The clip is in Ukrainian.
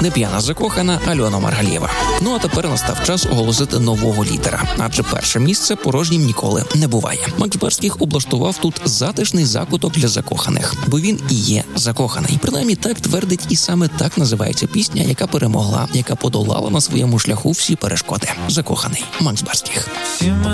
Не п'яна закохана Альона Маргалєва. Ну а тепер настав час оголосити нового лідера, адже перше місце порожнім ніколи не буває. Макс Барських облаштував тут затишний закуток для закоханих, бо він і є закоханий. Принаймні так твердить, і саме так називається пісня, яка перемогла, яка подолала на своєму шляху всі перешкоди. Закоханий. Макс Барських.